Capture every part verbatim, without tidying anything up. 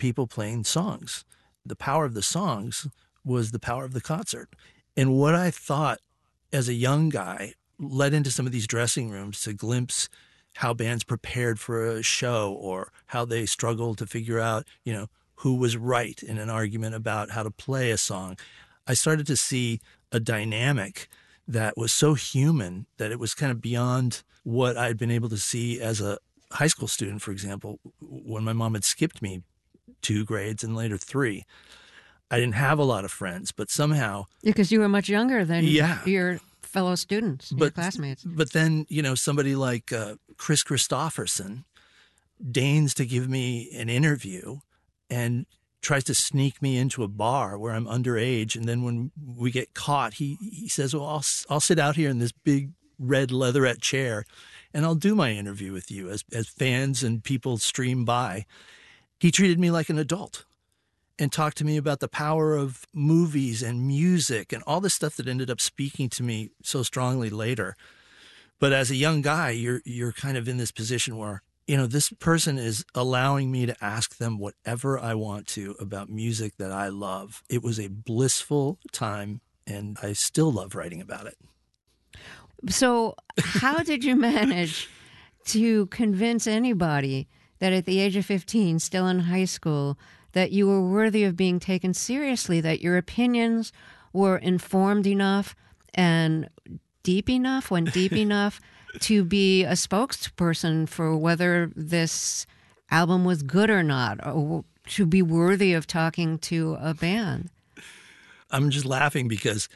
people playing songs. The power of the songs was the power of the concert. And what I thought as a young guy led into some of these dressing rooms to glimpse how bands prepared for a show or how they struggled to figure out, you know, who was right in an argument about how to play a song. I started to see a dynamic that was so human that it was kind of beyond what I'd been able to see as a high school student, for example, when my mom had skipped me two grades and later three. I didn't have a lot of friends, but somehow... Because you were much younger than yeah. your fellow students, but, your classmates. But then, you know, somebody like uh, Chris Christopherson deigns to give me an interview and tries to sneak me into a bar where I'm underage. And then when we get caught, he, he says, well, I'll, I'll sit out here in this big red leatherette chair and I'll do my interview with you as, as fans and people stream by. He treated me like an adult and talked to me about the power of movies and music and all this stuff that ended up speaking to me so strongly later. But as a young guy, you're you're kind of in this position where, you know, this person is allowing me to ask them whatever I want to about music that I love. It was a blissful time, and I still love writing about it. So how did you manage to convince anybody that at the age of fifteen, still in high school, that you were worthy of being taken seriously, that your opinions were informed enough and deep enough, went deep enough to be a spokesperson for whether this album was good or not, or to be worthy of talking to a band? I'm just laughing because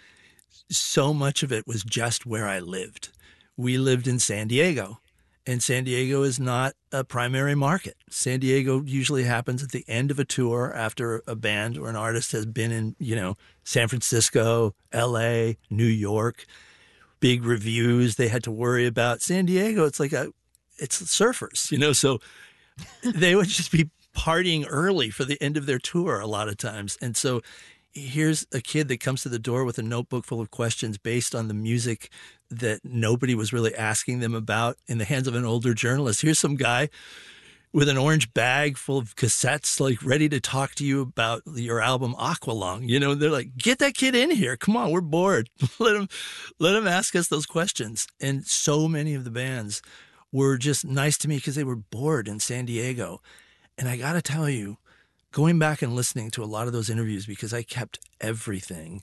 so much of it was just where I lived. We lived in San Diego. And San Diego is not a primary market. San Diego usually happens at the end of a tour after a band or an artist has been in, you know, San Francisco, L A, New York, big reviews they had to worry about. San Diego, it's like a, it's surfers, you know, so they would just be partying early for the end of their tour a lot of times. And so here's a kid that comes to the door with a notebook full of questions based on the music that nobody was really asking them about in the hands of an older journalist. Here's some guy with an orange bag full of cassettes, like ready to talk to you about your album Aqualung. You know, they're like, get that kid in here. Come on, we're bored. let him, let him ask us those questions. And so many of the bands were just nice to me because they were bored in San Diego. And I got to tell you, going back and listening to a lot of those interviews, because I kept everything,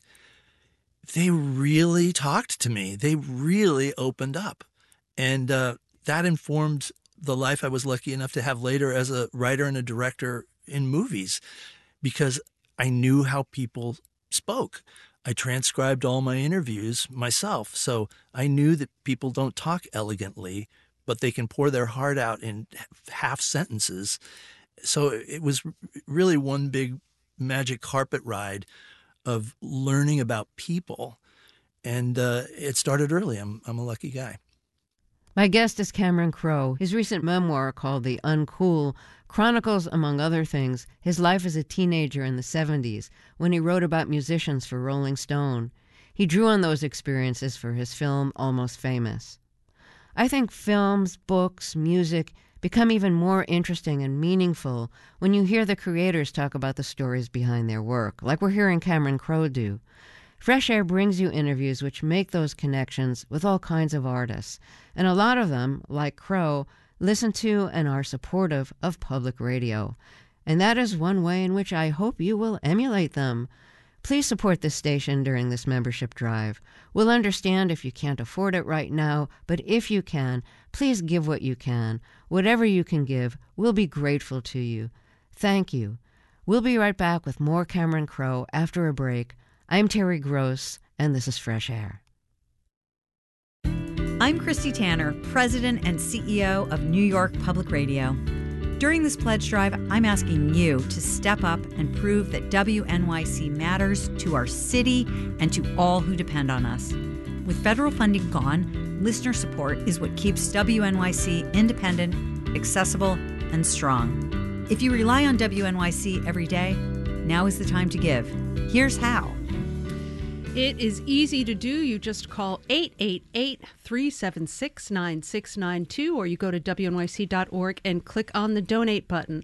they really talked to me. They really opened up. And uh, that informed the life I was lucky enough to have later as a writer and a director in movies, because I knew how people spoke. I transcribed all my interviews myself. So I knew that people don't talk elegantly, but they can pour their heart out in half sentences. So it was really one big magic carpet ride of learning about people. And uh, it started early. I'm, I'm a lucky guy. My guest is Cameron Crowe. His recent memoir, called The Uncool, chronicles, among other things, his life as a teenager in the seventies when he wrote about musicians for Rolling Stone. He drew on those experiences for his film Almost Famous. I think films, books, music become even more interesting and meaningful when you hear the creators talk about the stories behind their work, like we're hearing Cameron Crowe do. Fresh Air brings you interviews which make those connections with all kinds of artists, and a lot of them, like Crowe, listen to and are supportive of public radio. And that is one way in which I hope you will emulate them. Please support this station during this membership drive. We'll understand if you can't afford it right now, but if you can, please give what you can. Whatever you can give, we'll be grateful to you. Thank you. We'll be right back with more Cameron Crowe after a break. I'm Terry Gross, and this is Fresh Air. I'm Christy Tanner, President and C E O of New York Public Radio. During this pledge drive, I'm asking you to step up and prove that W N Y C matters to our city and to all who depend on us. With federal funding gone, listener support is what keeps W N Y C independent, accessible, and strong. If you rely on W N Y C every day, now is the time to give. Here's how. It is easy to do. You just call eight eight eight, three seven six, nine six nine two, or you go to W N Y C dot org and click on the donate button.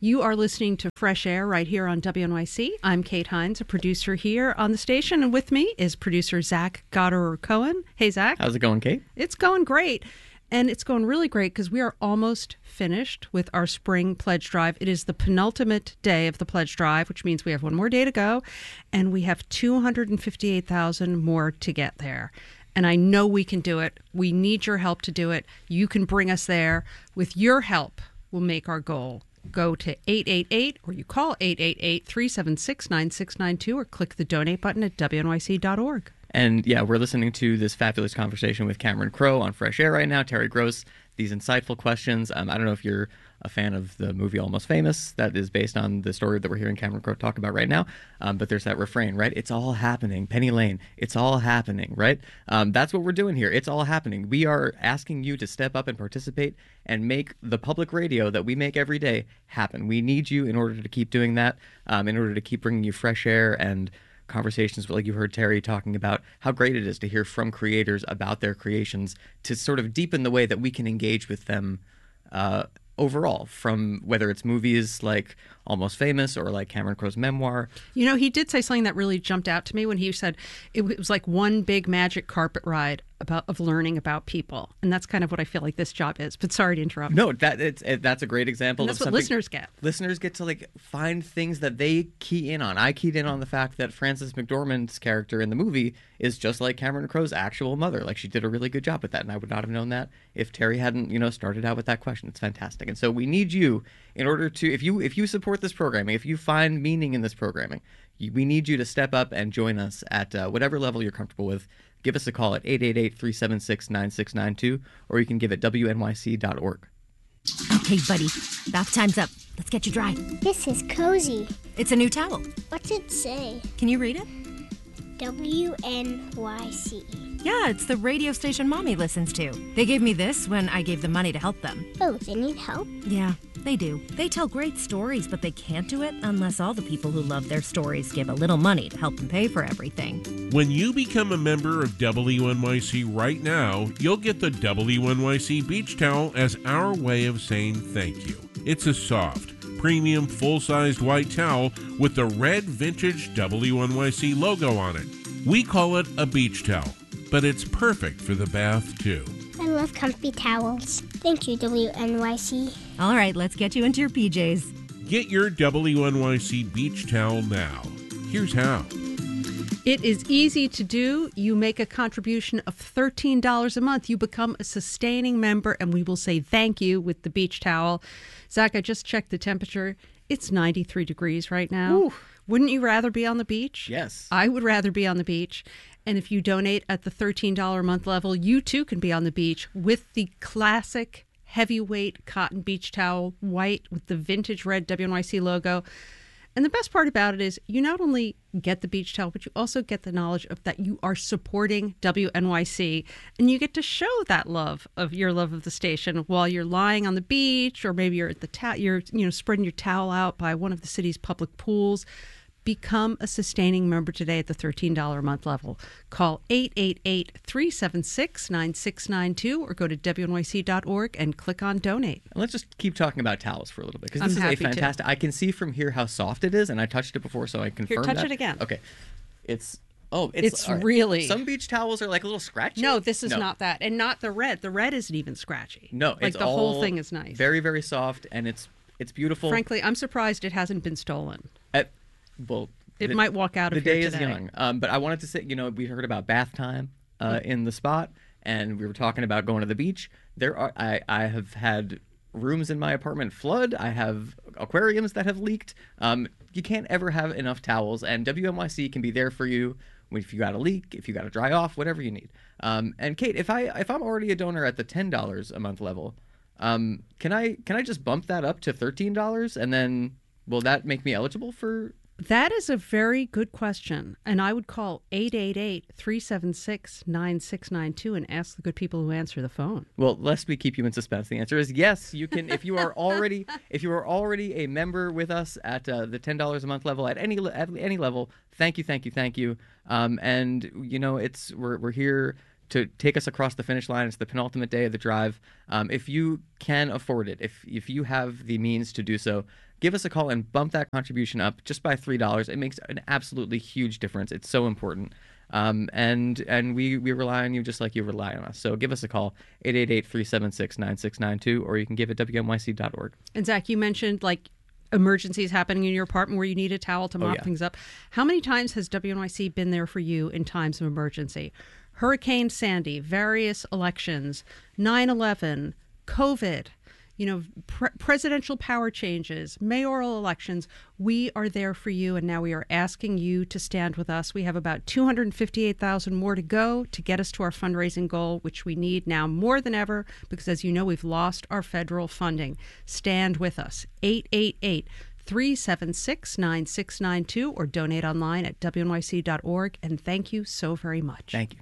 You are listening to Fresh Air right here on W N Y C. I'm Kate Hines, a producer here on the station, and with me is producer Zach Goddard-Cohen. Hey, Zach. How's it going, Kate? It's going great. And it's going really great because we are almost finished with our spring pledge drive. It is the penultimate day of the pledge drive, which means we have one more day to go, and we have two hundred fifty-eight thousand more to get there. And I know we can do it. We need your help to do it. You can bring us there. With your help, we'll make our goal. Go to eight eight eight or you call eight eight eight, three seven six, nine six nine two or click the donate button at W N Y C dot org. And yeah, we're listening to this fabulous conversation with Cameron Crowe on Fresh Air right now. Terry Gross, these insightful questions. Um, I don't know if you're a fan of the movie Almost Famous. That is based on the story that we're hearing Cameron Crowe talk about right now. Um, but there's that refrain, right? It's all happening. Penny Lane, it's all happening, right? Um, that's what we're doing here. It's all happening. We are asking you to step up and participate and make the public radio that we make every day happen. We need you in order to keep doing that, um, in order to keep bringing you fresh air and conversations like you heard Terry talking about how great it is to hear from creators about their creations to sort of deepen the way that we can engage with them uh, overall, from whether it's movies like Almost Famous or like Cameron Crowe's memoir. You know, he did say something that really jumped out to me when he said it was like one big magic carpet ride about of learning about people. And that's kind of what I feel like this job is. But sorry to interrupt. No, that it's it, that's a great example And of that's what something listeners get. Listeners get to like find things that they key in on. I keyed in on the fact that Frances McDormand's character in the movie is just like Cameron Crowe's actual mother. Like, she did a really good job with that, and I would not have known that if Terry hadn't, you know, started out with that question. It's fantastic. And so we need you in order to, if you if you support this programming, if you find meaning in this programming, you, we need you to step up and join us at uh, whatever level you're comfortable with. Give us a call at eight eight eight, three seven six, nine six nine two, or you can give at W N Y C dot org. Hey, buddy, bath time's up. Let's get you dry. This is cozy. It's a new towel. What's it say? Can you read it? W N Y C. Yeah, it's the radio station Mommy listens to. They gave me this when I gave them money to help them. Oh, they need help? Yeah, they do. They tell great stories, but they can't do it unless all the people who love their stories give a little money to help them pay for everything. When you become a member of W N Y C right now, you'll get the W N Y C Beach Towel as our way of saying thank you. It's a soft, premium, full-sized white towel with the red vintage W N Y C logo on it. We call it a beach towel, but it's perfect for the bath, too. I love comfy towels. Thank you, W N Y C. All right, let's get you into your P Js. Get your W N Y C beach towel now. Here's how. It is easy to do. You make a contribution of thirteen dollars a month. You become a sustaining member, and we will say thank you with the beach towel. Zach, I just checked the temperature. It's ninety-three degrees right now. Ooh. Wouldn't you rather be on the beach? Yes. I would rather be on the beach. And if you donate at the thirteen dollars a month level, you too can be on the beach with the classic heavyweight cotton beach towel, white with the vintage red W N Y C logo. And the best part about it is you not only get the beach towel, but you also get the knowledge of that you are supporting W N Y C, and you get to show that love of your love of the station while you're lying on the beach, or maybe you're at the ta- you're you know spreading your towel out by one of the city's public pools. Become a sustaining member today at the thirteen dollars a month level. Call eight eight eight, three seven six, nine six nine two or go to W N Y C dot org and click on donate. And let's just keep talking about towels for a little bit, because I'm this is a happy to. fantastic. I can see from here how soft it is, and I touched it before, so I confirm touch that. it again. Okay, it's oh, it's, It's all right. really- Some beach towels are like a little scratchy. No, this is No. not that. And not the red. The red isn't even scratchy. No, like it's the all whole thing is nice. Very, very soft, and it's it's beautiful. Frankly, I'm surprised it hasn't been stolen. At, well, It the- might walk out The of here day is today. young. Um, but I wanted to say, you know, we heard about bath time uh, in the spot, and we were talking about going to the beach. There are I, I have had rooms in my apartment flood. I have aquariums that have leaked. Um, you can't ever have enough towels, and W N Y C can be there for you if you got a leak, if you got to dry off, whatever you need. Um, and Kate, if I if I'm already a donor at the ten dollars a month level, um, can I can I just bump that up to thirteen dollars, and then will that make me eligible for? That is a very good question. And I would call eight eight eight, three seven six, nine six nine two and ask the good people who answer the phone. Well, lest we keep you in suspense, the answer is yes. You can, if you are already, if you are already a member with us at uh, the ten dollars a month level, at any at any level. Thank you, thank you, thank you. Um, and you know, it's we're we're here to take us across the finish line. It's the penultimate day of the drive. Um, if you can afford it, if if you have the means to do so, give us a call and bump that contribution up just by three dollars. It makes an absolutely huge difference. It's so important. Um, and and we, we rely on you just like you rely on us. So give us a call, eight eight eight, three seven six, nine six nine two, or you can give at W N Y C dot org. And Zach, you mentioned like emergencies happening in your apartment where you need a towel to mop oh, yeah. things up. How many times has W N Y C been there for you in times of emergency? Hurricane Sandy, various elections, nine eleven, COVID, you know, pre- presidential power changes, mayoral elections. We are there for you, and now we are asking you to stand with us. We have about two hundred fifty-eight thousand more to go to get us to our fundraising goal, which we need now more than ever because, as you know, we've lost our federal funding. Stand with us. eight eight eight, three seven six, nine six nine two or donate online at W N Y C dot org. And thank you so very much. Thank you.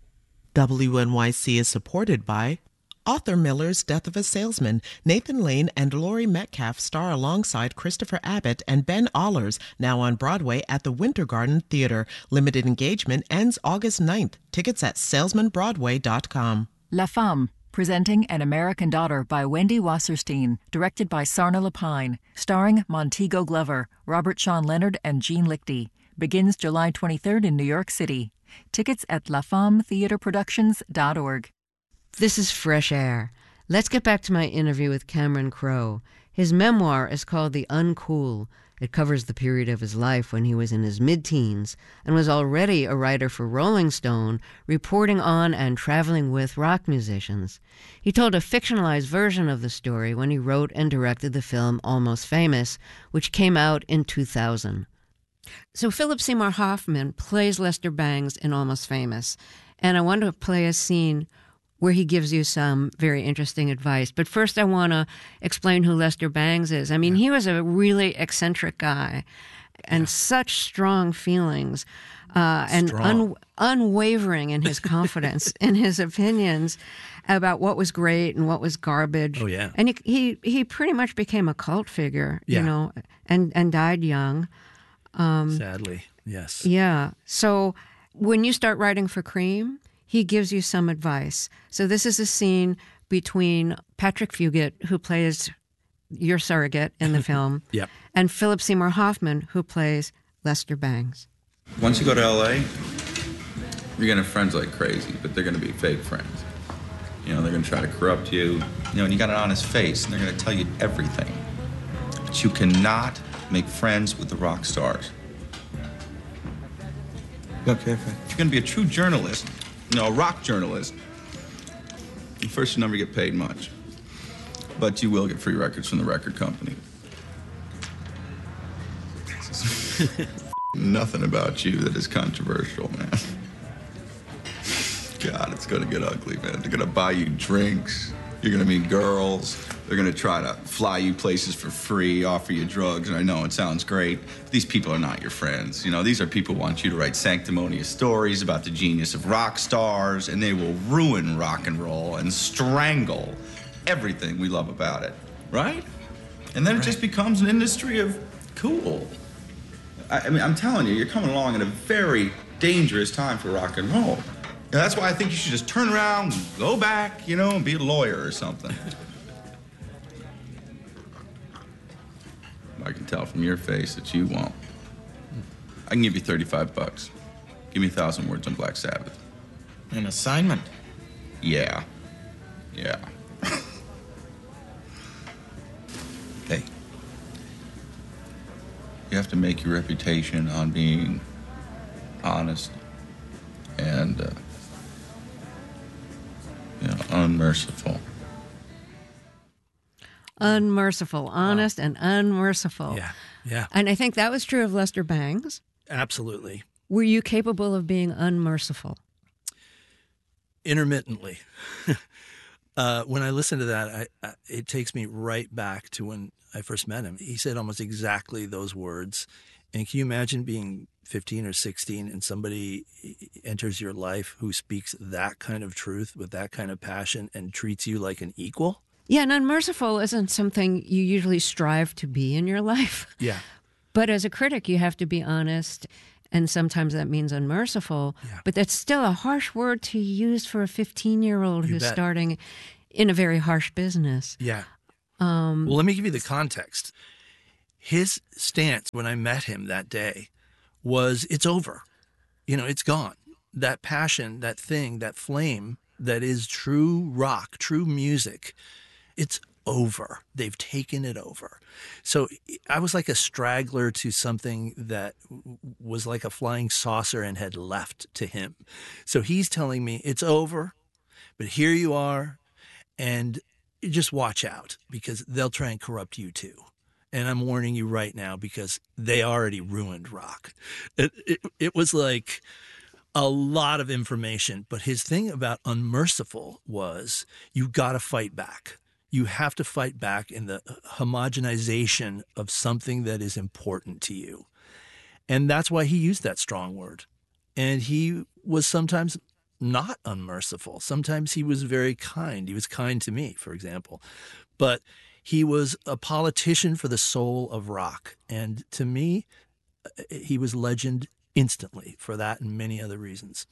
W N Y C is supported by Arthur Miller's Death of a Salesman. Nathan Lane and Laurie Metcalf star alongside Christopher Abbott and Ben Allers, now on Broadway at the Winter Garden Theater. Limited engagement ends August ninth. Tickets at salesman broadway dot com. La Femme, presenting An American Daughter by Wendy Wasserstein, directed by Sarna Lapine, starring Montego Glover, Robert Sean Leonard, and Gene Lichty. Begins July twenty-third in New York City. Tickets at la femme theater productions dot org. This is Fresh Air. Let's get back to my interview with Cameron Crowe. His memoir is called The Uncool. It covers the period of his life when he was in his mid-teens and was already a writer for Rolling Stone, reporting on and traveling with rock musicians. He told a fictionalized version of the story when he wrote and directed the film Almost Famous, which came out in two thousand. So Philip Seymour Hoffman plays Lester Bangs in Almost Famous, and I want to play a scene where he gives you some very interesting advice. But first I want to explain who Lester Bangs is. I mean, yeah. he was a really eccentric guy and yeah. such strong feelings uh, and un- unwavering in his confidence, in his opinions about what was great and what was garbage. Oh, yeah. And he he, he pretty much became a cult figure, yeah. you know, and, and died young. Um, Sadly, yes. Yeah. So when you start writing for Cream, he gives you some advice. So this is a scene between Patrick Fugit, who plays your surrogate in the film, yep. and Philip Seymour Hoffman, who plays Lester Bangs. Once you go to L A, you're going to have friends like crazy, but they're going to be fake friends. You know, they're going to try to corrupt you. You know, and you got an honest face, and they're going to tell you everything. But you cannot make friends with the rock stars. Okay, if you're going to be a true journalist, no, a rock journalist, first you never get paid much, but you will get free records from the record company. Nothing about you that is controversial, man. God, it's gonna get ugly, man. They're gonna buy you drinks, you're gonna meet girls, they're gonna try to fly you places for free, offer you drugs, and I know it sounds great. These people are not your friends. You know, these are people who want you to write sanctimonious stories about the genius of rock stars, and they will ruin rock and roll and strangle everything we love about it, right? And then right. it just becomes an industry of cool. I, I mean, I'm telling you, you're coming along at a very dangerous time for rock and roll. And that's why I think you should just turn around, go back, you know, and be a lawyer or something. I can tell from your face that you won't. I can give you thirty-five bucks. Give me a thousand words on Black Sabbath. An assignment? Yeah. Yeah. Hey. You have to make your reputation on being honest and, uh, you know, unmerciful. Unmerciful, honest wow. and unmerciful. Yeah, yeah. And I think that was true of Lester Bangs. Absolutely. Were you capable of being unmerciful? Intermittently. uh, when I listen to that, I, I, it takes me right back to when I first met him. He said almost exactly those words. And can you imagine being fifteen or sixteen and somebody enters your life who speaks that kind of truth with that kind of passion and treats you like an equal? Yeah, and unmerciful isn't something you usually strive to be in your life. Yeah. But as a critic, you have to be honest and sometimes that means unmerciful, Yeah. but that's still a harsh word to use for a fifteen-year-old You who's bet. starting in a very harsh business. Yeah. Um, Well, let me give you the context. His stance when I met him that day was, it's over. You know, it's gone. That passion, that thing, that flame that is true rock, true music, it's over. They've taken it over. So I was like a straggler to something that was like a flying saucer and had left to him. So he's telling me it's over, but here you are, and just watch out because they'll try and corrupt you too. And I'm warning you right now because they already ruined rock. It, it, it was like a lot of information, but his thing about unmerciful was you got to fight back. You have to fight back in the homogenization of something that is important to you. And that's why he used that strong word. And he was sometimes not unmerciful. Sometimes he was very kind. He was kind to me, for example. But he was a politician for the soul of rock. And to me, he was legend instantly for that and many other reasons.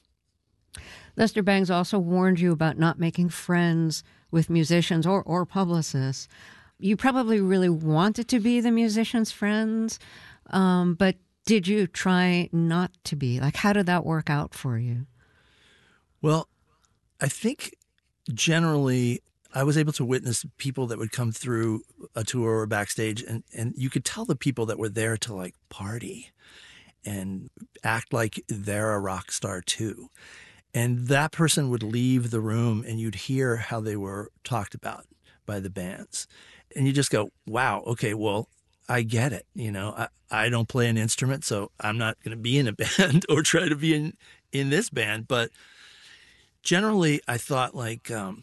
Lester Bangs also warned you about not making friends with musicians or, or publicists. You probably really wanted to be the musicians' friends, um, but did you try not to be? Like, how did that work out for you? Well, I think generally I was able to witness people that would come through a tour or backstage, and, and you could tell the people that were there to like party and act like they're a rock star too. And that person would leave the room and you'd hear how they were talked about by the bands. And you just go, wow, okay, well, I get it. You know, I, I don't play an instrument, so I'm not going to be in a band or try to be in, in this band. But generally, I thought like, um,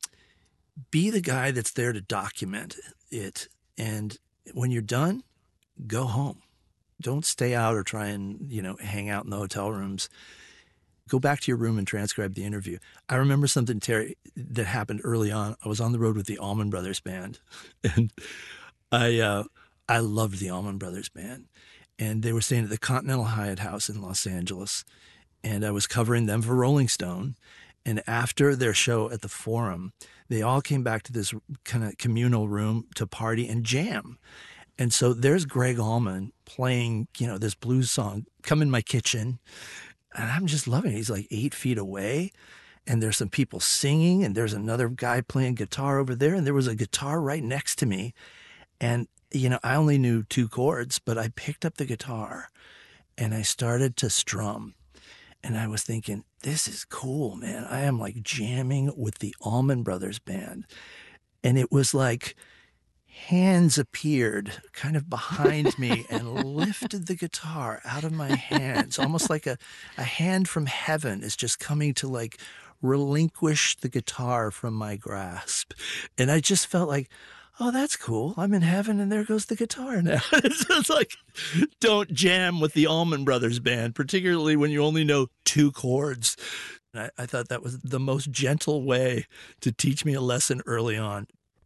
be the guy that's there to document it. And when you're done, go home. Don't stay out or try and, you know, hang out in the hotel rooms. Go back to your room and transcribe the interview. I remember something, Terry, that happened early on. I was on the road with the Allman Brothers Band, and I uh, I loved the Allman Brothers Band. And they were staying at the Continental Hyatt House in Los Angeles, and I was covering them for Rolling Stone. And after their show at the Forum, they all came back to this kind of communal room to party and jam. And so there's Greg Allman playing, you know, this blues song, Come in My Kitchen. And I'm just loving it. He's like eight feet away, and there's some people singing, and there's another guy playing guitar over there, and there was a guitar right next to me. And, you know, I only knew two chords, but I picked up the guitar, and I started to strum. And I was thinking, this is cool, man. I am like jamming with the Allman Brothers Band. And it was like hands appeared kind of behind me and lifted the guitar out of my hands, almost like a, a hand from heaven is just coming to like relinquish the guitar from my grasp. And I just felt like, oh, that's cool. I'm in heaven and there goes the guitar now. It's like, don't jam with the Allman Brothers Band, particularly when you only know two chords. And I, I thought that was the most gentle way to teach me a lesson early on.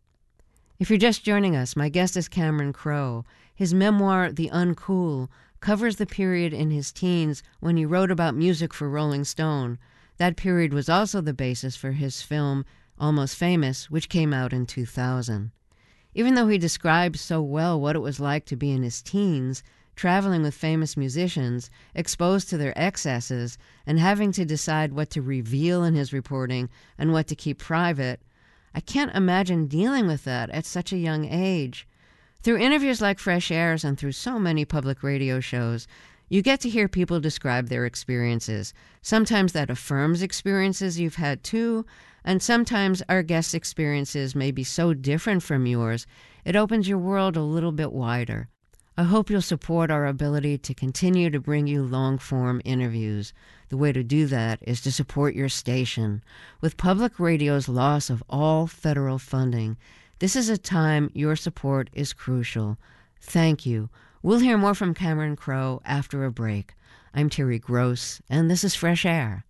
If you're just joining us, my guest is Cameron Crowe. His memoir, The Uncool, covers the period in his teens when he wrote about music for Rolling Stone. That period was also the basis for his film, Almost Famous, which came out in two thousand. Even though he describes so well what it was like to be in his teens, traveling with famous musicians, exposed to their excesses, and having to decide what to reveal in his reporting and what to keep private, I can't imagine dealing with that at such a young age. Through interviews like Fresh Air's and through so many public radio shows, you get to hear people describe their experiences. Sometimes that affirms experiences you've had too, and sometimes our guests' experiences may be so different from yours, it opens your world a little bit wider. I hope you'll support our ability to continue to bring you long-form interviews. The way to do that is to support your station. With public radio's loss of all federal funding, this is a time your support is crucial. Thank you. We'll hear more from Cameron Crowe after a break. I'm Terry Gross, and this is Fresh Air.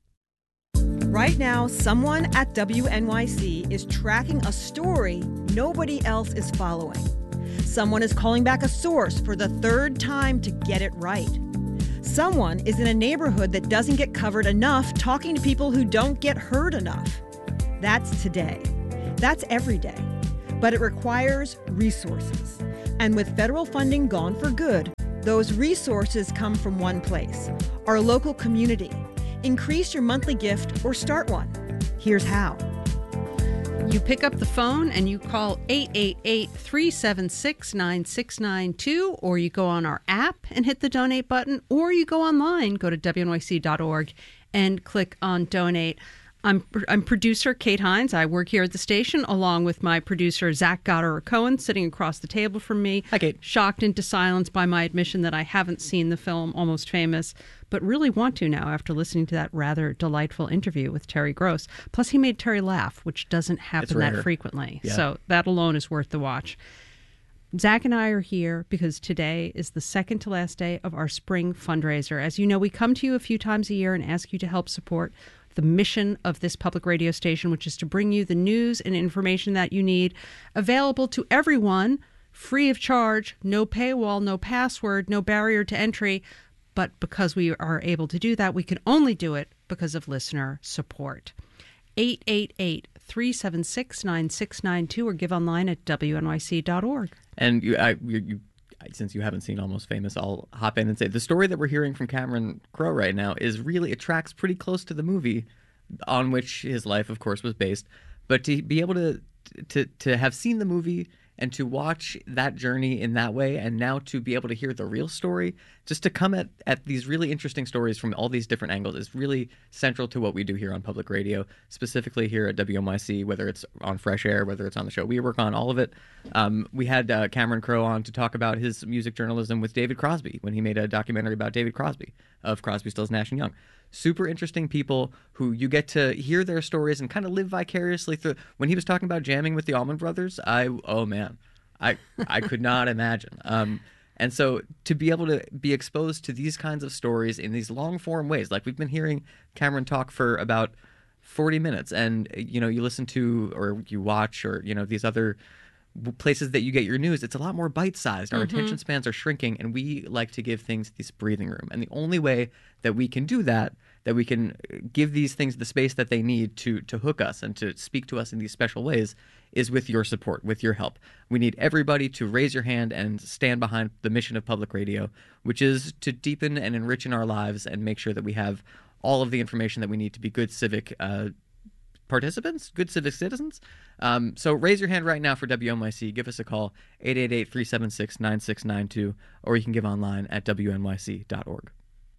Right now, someone at W N Y C is tracking a story nobody else is following. Someone is calling back a source for the third time to get it right. Someone is in a neighborhood that doesn't get covered enough talking to people who don't get heard enough. That's today. That's every day. But it requires resources. And with federal funding gone for good, those resources come from one place, our local community. Increase your monthly gift or start one. Here's how. You pick up the phone and you call eight eight eight, three seven six, nine six nine two, or you go on our app and hit the donate button, or you go online, go to W N Y C dot org and click on donate. I'm I'm producer Kate Hines. I work here at the station along with my producer Zach Goddard-Cohen sitting across the table from me. Hi, Kate. Shocked into silence by my admission that I haven't seen the film Almost Famous, but really want to now after listening to that rather delightful interview with Terry Gross. Plus, he made Terry laugh, which doesn't happen that frequently. Yeah. So that alone is worth the watch. Zach and I are here because today is the second to last day of our spring fundraiser. As you know, we come to you a few times a year and ask you to help support the mission of this public radio station, which is to bring you the news and information that you need, available to everyone, free of charge, no paywall, no password, no barrier to entry. But because we are able to do that, we can only do it because of listener support. eight eight eight, three seven six, nine six nine two or give online at W N Y C dot org. And you, I, you, you, since you haven't seen Almost Famous, I'll hop in and say the story that we're hearing from Cameron Crowe right now is really, it tracks pretty close to the movie on which his life, of course, was based. But to be able to to to have seen the movie and to watch that journey in that way, and now to be able to hear the real story, just to come at, at these really interesting stories from all these different angles is really central to what we do here on public radio, specifically here at W N Y C, whether it's on Fresh Air, whether it's on the show we work on, all of it. Um, we had uh, Cameron Crowe on to talk about his music journalism with David Crosby when he made a documentary about David Crosby of Crosby, Stills, Nash and Young. Super interesting people who you get to hear their stories and kind of live vicariously through. When he was talking about jamming with the Allman Brothers, I oh man, I I could not imagine. Um, and so to be able to be exposed to these kinds of stories in these long form ways, like we've been hearing Cameron talk for about forty minutes, and you know you listen to or you watch or you know these other places that you get your news, it's a lot more bite-sized. Our Mm-hmm. attention spans are shrinking, and we like to give things this breathing room. And the only way that we can do that, that we can give these things the space that they need to to hook us and to speak to us in these special ways, is with your support, with your help. We need everybody to raise your hand and stand behind the mission of public radio, which is to deepen and enrich in our lives and make sure that we have all of the information that we need to be good civic uh, participants, good civic citizens. Um, so raise your hand right now for W N Y C. Give us a call, eight eight eight, three seven six, nine six nine two, or you can give online at W N Y C dot org.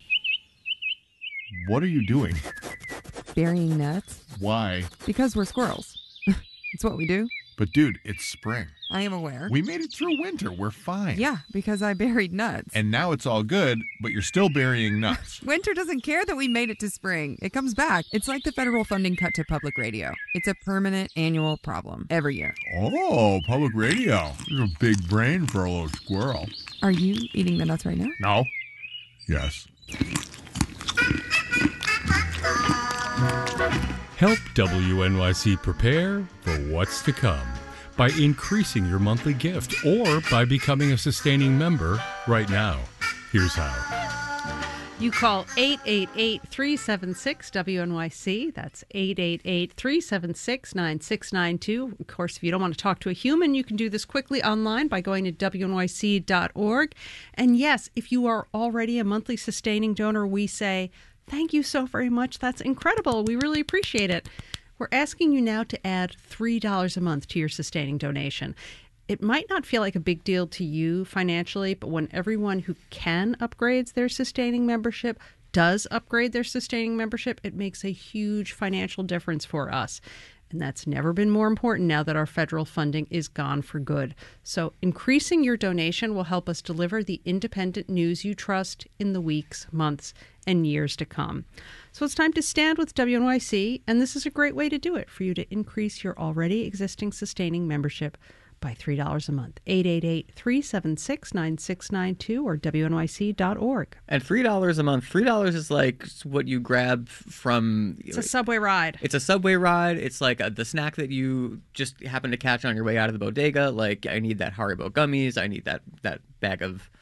What are you doing? Burying nuts. Why? Because we're squirrels. It's what we do. But dude, it's spring. I am aware. We made it through winter. We're fine. Yeah, because I buried nuts. And now it's all good, but you're still burying nuts. Winter doesn't care that we made it to spring. It comes back. It's like the federal funding cut to public radio. It's a permanent annual problem every year. Oh, public radio. You're a big brain for a little squirrel. Are you eating the nuts right now? No. Yes. Help W N Y C prepare for what's to come by increasing your monthly gift or by becoming a sustaining member right now. Here's how. You call eight eight eight, three seven six, W N Y C. That's eight eight eight, three seven six, nine six nine two. Of course, if you don't want to talk to a human, you can do this quickly online by going to W N Y C dot org. And yes, if you are already a monthly sustaining donor, we say, thank you so very much. That's incredible. We really appreciate it. We're asking you now to add three dollars a month to your sustaining donation. It might not feel like a big deal to you financially, but when everyone who can upgrades their sustaining membership does upgrade their sustaining membership, it makes a huge financial difference for us. And that's never been more important now that our federal funding is gone for good. So increasing your donation will help us deliver the independent news you trust in the weeks, months, and years to come. So it's time to stand with W N Y C, and this is a great way to do it for you to increase your already existing sustaining membership by three dollars a month. eight eight eight, three seven six, nine six nine two or W N Y C dot org. And three dollars a month, three dollars is like what you grab from... It's a subway ride. It's a subway ride. It's like a, the snack that you just happen to catch on your way out of the bodega. Like, I need that Haribo gummies. I need that, that bag of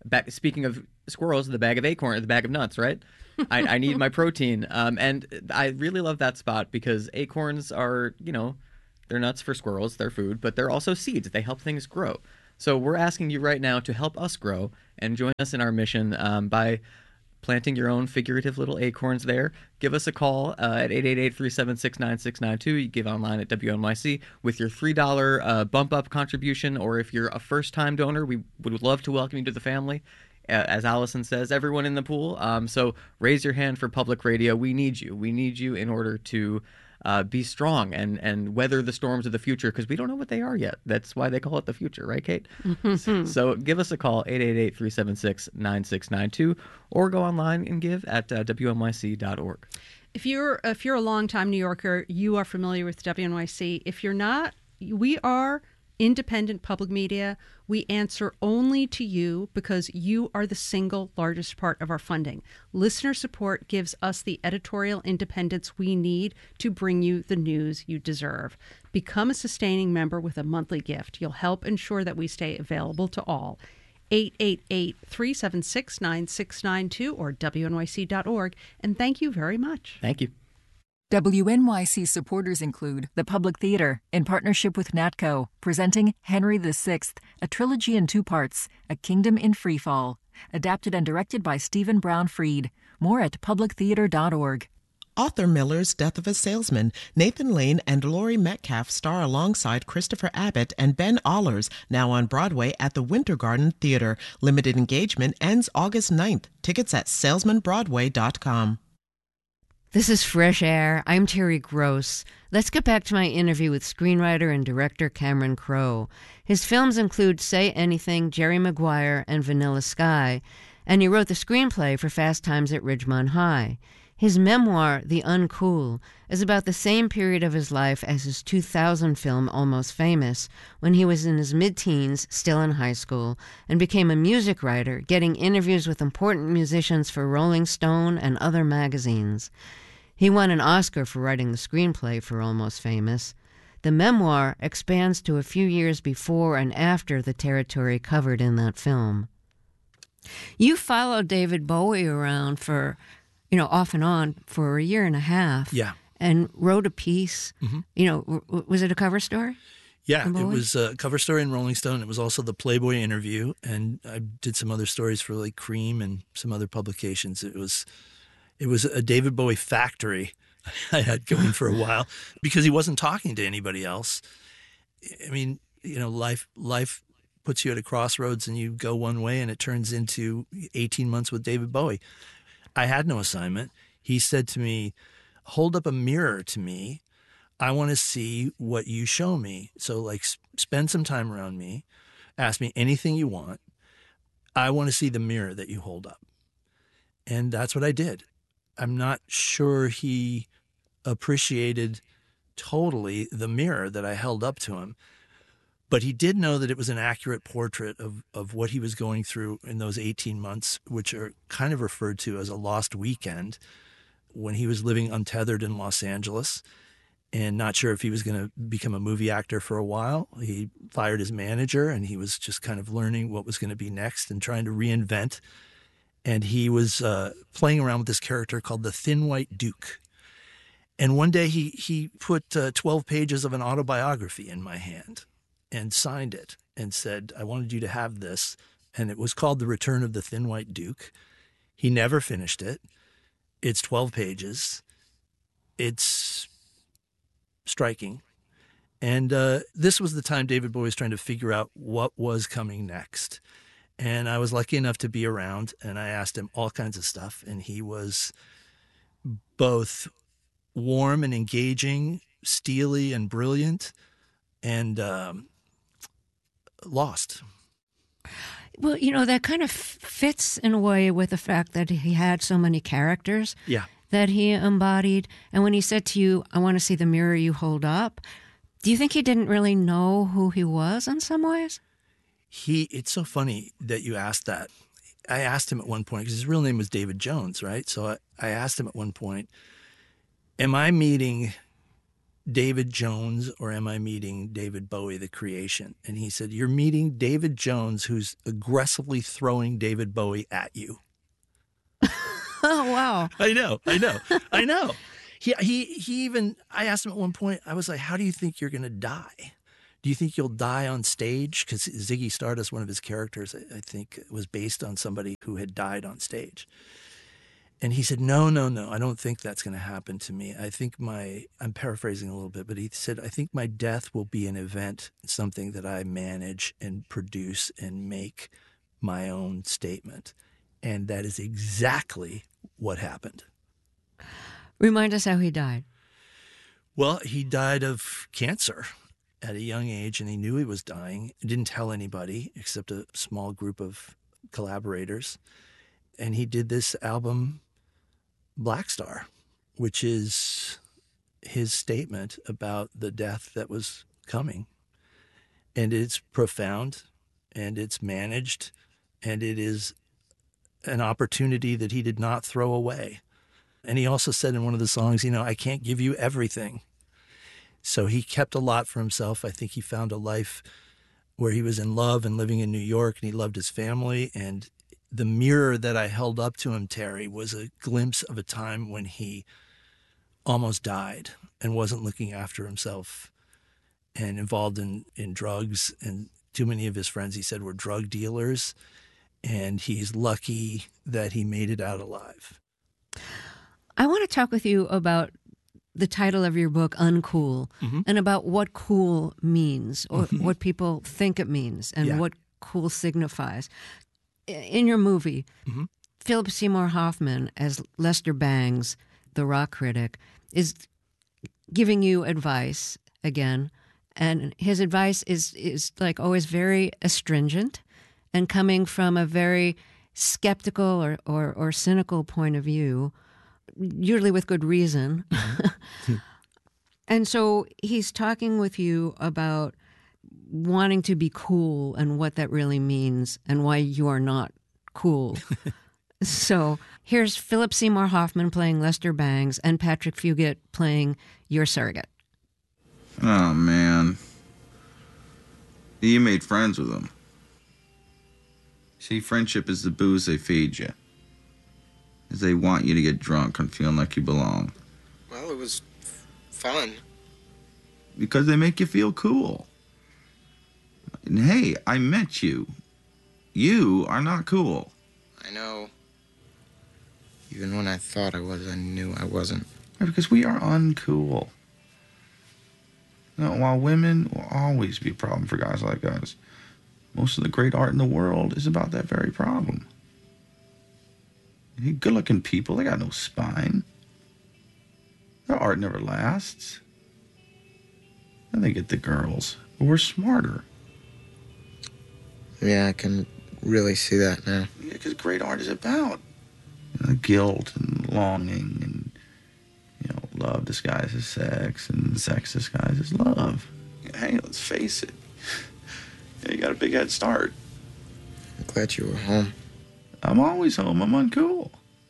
back, speaking of squirrels, the bag of acorn, the bag of nuts, right? I, I need my protein. Um, and I really love that spot because acorns are, you know, they're nuts for squirrels, they're food, but they're also seeds. They help things grow. So we're asking you right now to help us grow and join us in our mission um, by planting your own figurative little acorns there. Give us a call uh, at eight eight eight, three seven six, nine six nine two. You give online at W N Y C with your three dollars uh, bump-up contribution, or if you're a first-time donor, we would love to welcome you to the family. Uh, as Allison says, everyone in the pool. Um, so raise your hand for public radio. We need you. We need you in order to uh, be strong and, and weather the storms of the future, because we don't know what they are yet. That's why they call it the future, right, Kate? so, so give us a call, eight eight eight, three seven six, nine six nine two, or go online and give at uh, W N Y C dot org. If you're, if you're a longtime New Yorker, you are familiar with W N Y C. If you're not, we are independent public media. We answer only to you because you are the single largest part of our funding. Listener support gives us the editorial independence we need to bring you the news you deserve. Become a sustaining member with a monthly gift. You'll help ensure that we stay available to all. eight eight eight, three seven six, nine six nine two or W N Y C dot org. And thank you very much. Thank you. W N Y C supporters include the Public Theater, in partnership with NATCO, presenting Henry the Sixth, a trilogy in two parts, A Kingdom in Freefall, adapted and directed by Stephen Brown Freed. More at public theater dot org. Arthur Miller's Death of a Salesman. Nathan Lane and Laurie Metcalf star alongside Christopher Abbott and Ben Allers, now on Broadway at the Winter Garden Theater. Limited engagement ends August ninth. Tickets at salesman broadway dot com. This is Fresh Air. I'm Terry Gross. Let's get back to my interview with screenwriter and director Cameron Crowe. His films include Say Anything, Jerry Maguire, and Vanilla Sky, and he wrote the screenplay for Fast Times at Ridgemont High. His memoir, The Uncool, is about the same period of his life as his two thousand film Almost Famous, when he was in his mid-teens, still in high school, and became a music writer, getting interviews with important musicians for Rolling Stone and other magazines. He won an Oscar for writing the screenplay for Almost Famous. The memoir expands to a few years before and after the territory covered in that film. You followed David Bowie around for, you know, off and on for a year and a half. Yeah. And wrote a piece. Mm-hmm. You know, w- was it a cover story? Yeah, it was a cover story in Rolling Stone. It was also the Playboy interview, and I did some other stories for like Cream and some other publications. It was, it was a David Bowie factory I had going for a while because he wasn't talking to anybody else. I mean, you know, life life puts you at a crossroads, and you go one way, and it turns into eighteen months with David Bowie. I had no assignment. He said to me, hold up a mirror to me. I want to see what you show me. So like spend some time around me. Ask me anything you want. I want to see the mirror that you hold up. And that's what I did. I'm not sure he appreciated totally the mirror that I held up to him. But he did know that it was an accurate portrait of, of what he was going through in those eighteen months, which are kind of referred to as a lost weekend, when he was living untethered in Los Angeles and not sure if he was going to become a movie actor for a while. He fired his manager, and he was just kind of learning what was going to be next and trying to reinvent. And he was uh, playing around with this character called the Thin White Duke. And one day he, he put uh, twelve pages of an autobiography in my hand and signed it and said, I wanted you to have this. And it was called The Return of the Thin White Duke. He never finished it. It's twelve pages. It's striking. And uh, this was the time David Bowie was trying to figure out what was coming next. And I was lucky enough to be around, and I asked him all kinds of stuff. And he was both warm and engaging, steely and brilliant, and um, lost. Well, you know, that kind of fits in a way with the fact that he had so many characters yeah. that he embodied. And when he said to you, I want to see the mirror you hold up, do you think he didn't really know who he was in some ways? He, it's so funny that you asked that. I asked him at one point, because his real name was David Jones, right? So I, I asked him at one point, am I meeting David Jones or am I meeting David Bowie, the creation? And he said, you're meeting David Jones, who's aggressively throwing David Bowie at you. Oh, wow. I know, I know, I know. He, he, he even, I asked him at one point, I was like, how do you think you're going to die? Do you think you'll die on stage? Because Ziggy Stardust, one of his characters, I, I think, was based on somebody who had died on stage. And he said, no, no, no, I don't think that's going to happen to me. I think my, I'm paraphrasing a little bit, but he said, I think my death will be an event, something that I manage and produce and make my own statement. And that is exactly what happened. Remind us how he died. Well, he died of cancer at a young age, and he knew he was dying. He didn't tell anybody except a small group of collaborators. And he did this album, Black Star, which is his statement about the death that was coming. And it's profound, and it's managed, and it is an opportunity that he did not throw away. And he also said in one of the songs, you know, I can't give you everything. So he kept a lot for himself. I think he found a life where he was in love and living in New York, and he loved his family. And the mirror that I held up to him, Terry, was a glimpse of a time when he almost died and wasn't looking after himself and involved in, in drugs. And too many of his friends, he said, were drug dealers. And he's lucky that he made it out alive. I want to talk with you about the title of your book, Uncool, mm-hmm. and about what cool means, or mm-hmm. what people think it means, and yeah. what cool signifies. In your movie, mm-hmm. Philip Seymour Hoffman, as Lester Bangs, the rock critic, is giving you advice again, and his advice is is like always very astringent and coming from a very skeptical or, or, or cynical point of view, usually with good reason. Mm-hmm. And so he's talking with you about wanting to be cool and what that really means and why you are not cool. So here's Philip Seymour Hoffman playing Lester Bangs and Patrick Fugit playing your surrogate. Oh, man. You made friends with him. See, friendship is the booze they feed you. Is they want you to get drunk and feeling like you belong. Well, it was f- fun. Because they make you feel cool. And hey, I met you. You are not cool. I know. Even when I thought I was, I knew I wasn't. Right, because we are uncool. You know, while women will always be a problem for guys like us, most of the great art in the world is about that very problem. Good-looking people, they got no spine. Their art never lasts. And they get the girls. But we're smarter. Yeah, I can really see that now. Yeah, because great art is about you know, guilt and longing and, you know, love disguised as sex and sex disguised as love. Hey, let's face it. Yeah, you got a big head start. I'm glad you were home. I'm always home. I'm uncool.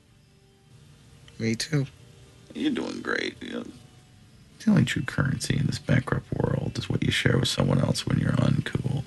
Me too. You're doing great. You know, the only true currency in this bankrupt world is what you share with someone else when you're uncool.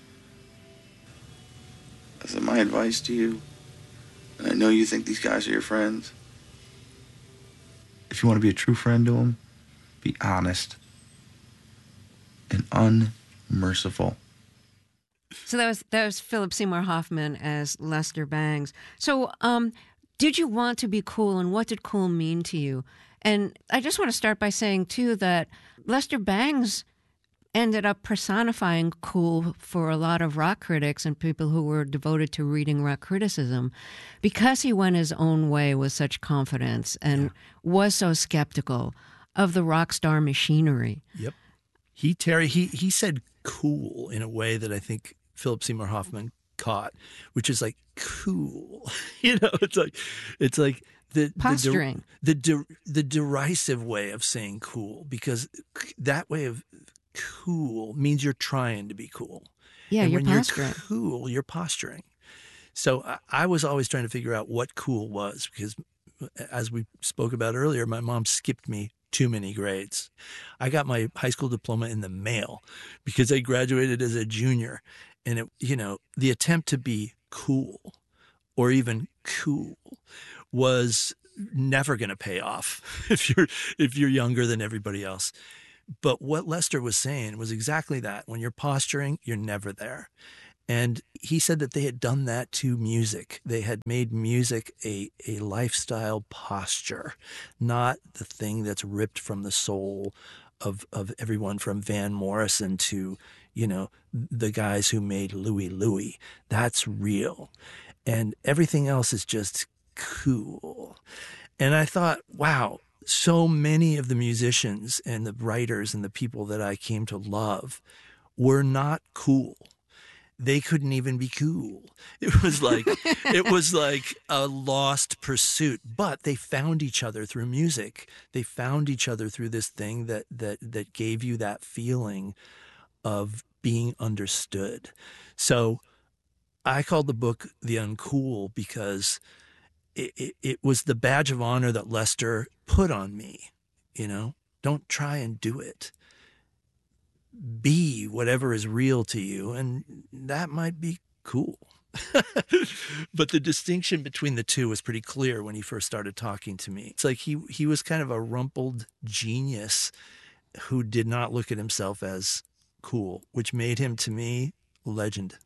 That's my advice to you. And I know you think these guys are your friends. If you want to be a true friend to them, be honest and unmerciful. So that was that was Philip Seymour Hoffman as Lester Bangs. So um, did you want to be cool, and what did cool mean to you? And I just want to start by saying, too, that Lester Bangs ended up personifying cool for a lot of rock critics and people who were devoted to reading rock criticism because he went his own way with such confidence and yeah. was so skeptical of the rock star machinery. Yep. He, Terry, he, he said cool in a way that I think Philip Seymour Hoffman caught, which is like cool. You know, it's like it's like the posturing, the the, the, the derisive way of saying cool, because that way of cool means you're trying to be cool. Yeah, and you're when posturing. You're cool, you're posturing. So I, I was always trying to figure out what cool was, because as we spoke about earlier, my mom skipped me too many grades. I got my high school diploma in the mail because I graduated as a junior. And, it, you know, the attempt to be cool or even cool was never going to pay off if you're if you're younger than everybody else. But what Lester was saying was exactly that. When you're posturing, you're never there. And he said that they had done that to music. They had made music a, a lifestyle posture, not the thing that's ripped from the soul of, of everyone from Van Morrison to, you know, the guys who made Louie Louie. That's real. And everything else is just cool. And I thought, wow, so many of the musicians and the writers and the people that I came to love were not cool. They couldn't even be cool. It was like it was like a lost pursuit, but they found each other through music. They found each other through this thing that that that gave you that feeling of being understood. So I called the book The Uncool because it, it, it was the badge of honor that Lester put on me. You know, don't try and do it. Be whatever is real to you, and that might be cool. But the distinction between the two was pretty clear when he first started talking to me. It's like he he was kind of a rumpled genius who did not look at himself as cool, which made him, to me, legend.